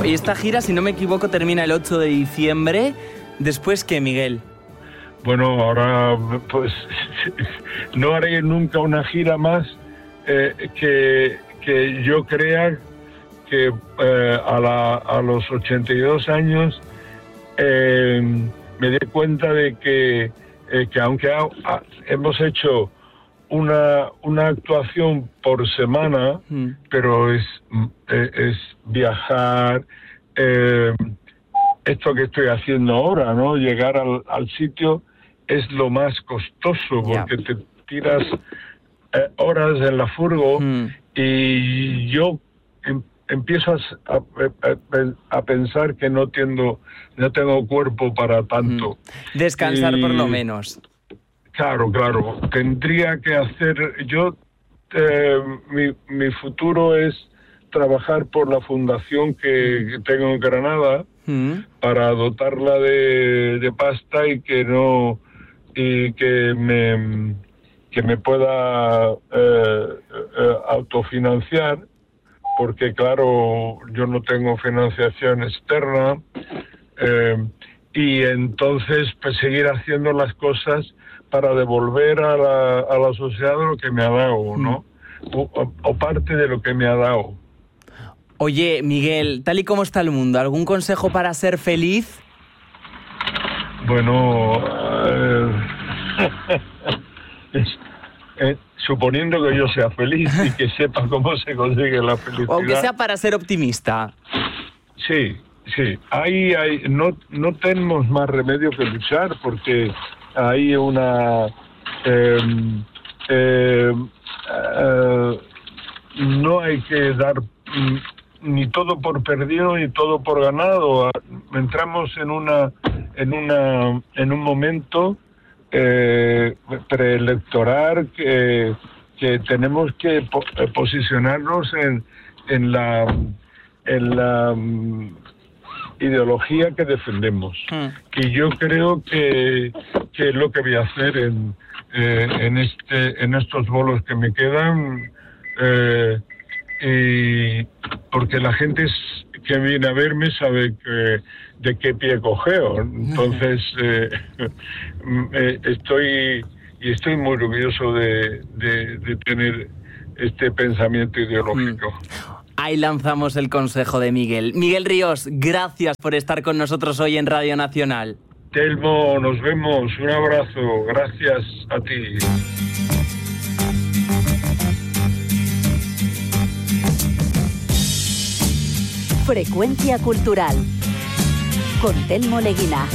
Y esta gira, si no me equivoco, termina el 8 de diciembre. ¿Después qué, Miguel? Bueno, ahora pues no haré nunca una gira más que yo crea que a los 82 años me dé cuenta de que aunque hemos hecho una actuación por semana, pero es viajar, esto que estoy haciendo ahora, ¿no? Llegar al sitio es lo más costoso, porque te tiras horas en la furgo y yo empiezo a pensar que no tengo cuerpo para tanto. Descansar por lo menos. Claro. Tendría que hacer... mi futuro es trabajar por la fundación que tengo en Granada para dotarla de pasta y que me pueda autofinanciar, porque claro, yo no tengo financiación externa, y entonces pues seguir haciendo las cosas para devolver a la sociedad lo que me ha dado, ¿no? O parte de lo que me ha dado. Oye, Miguel, tal y como está el mundo, ¿algún consejo para ser feliz? Bueno, suponiendo que yo sea feliz y que sepa cómo se consigue la felicidad. O aunque sea para ser optimista. Sí. No tenemos más remedio que luchar, porque hay no hay que dar ni todo por perdido ni todo por ganado. Entramos en un momento preelectoral que tenemos que posicionarnos en la ideología que defendemos. Y yo creo que es lo que voy a hacer en estos bolos que me quedan, y porque la gente que viene a verme sabe de qué pie cojeo. Entonces estoy muy orgulloso de tener este pensamiento ideológico. Ahí lanzamos el consejo de Miguel. Miguel Ríos, gracias por estar con nosotros hoy en Radio Nacional. Telmo, nos vemos. Un abrazo. Gracias a ti. Frecuencia Cultural con Telmo Leguina.